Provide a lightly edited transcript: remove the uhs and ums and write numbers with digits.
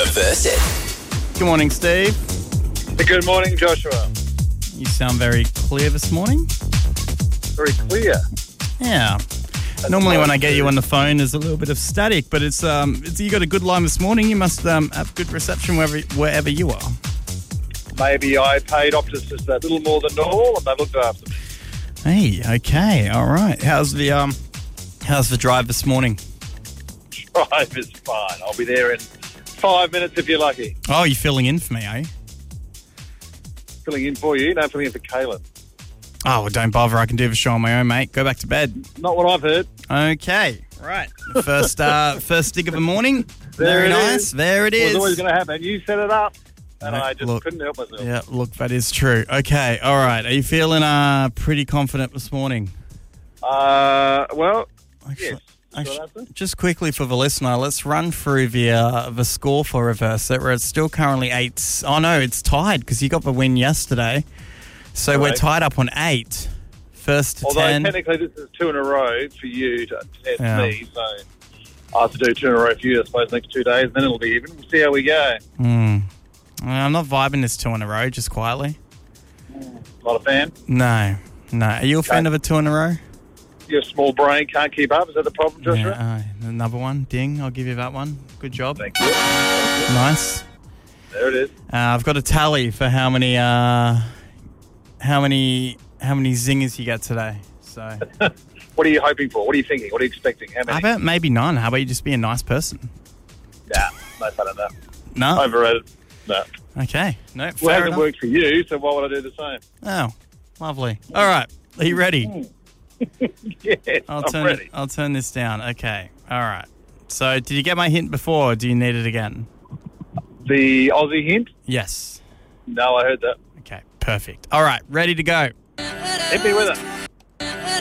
Reverse it. Good morning, Steve. Good morning, Joshua. You sound very clear this morning. Very clear. Yeah. Normally when I get you on the phone, there's a little bit of static, but it's you got a good line this morning. You must have good reception wherever you are. Maybe I paid Optus just a little more than normal, and they looked after me. Hey, okay, all right. How's the drive this morning? Drive is fine. I'll be there in 5 minutes if you're lucky. Oh, you're filling in for me, eh? Filling in for you, no filling in for Kaylin. Oh, well, don't bother. I can do the show on my own, mate. Go back to bed. Not what I've heard. Okay, right. The first stick of the morning. There Very it nice. is. There it It is. was always going to happen. You set it up, and Right, I just couldn't help myself. Yeah, look, that is true. Okay, all right. Are you feeling pretty confident this morning? Well, Actually, yes. just quickly for the listener, let's run through the score for Reverse It, where it's still currently 8. Oh, no, it's tied because you got the win yesterday. So Correct. we're tied up on 8. First to Although 10. technically this is 2 in a row for you to test Yeah. me, so I have to do 2 in a row for you, I suppose, next 2 days, and then it'll be even. We'll see how we go. I'm not vibing this 2 in a row, just quietly. Not a fan? No. Are you a fan of a 2 in a row? Your small brain can't keep up. Is that the problem, Joshua? Yeah, another one. Ding, I'll give you that one. Good job. Thank you. Nice. There it is. I've got a tally for how many zingers you get today. So What are you hoping for? What are you thinking? What are you expecting? How how many? about maybe none? How about you just be a nice person? Nah, no fun in that. No? Overrated. No. Okay. No, Well, it fair hasn't enough. worked for you, so why would I do the same? Oh, lovely. All right. Are you ready? Yes, I'll I'm turn ready. I'll turn this down. Okay. All right. So did you get my hint before or do you need it again? The Aussie hint? Yes. No, I heard that. Okay. Perfect. All right. Ready to go. Hit me with it.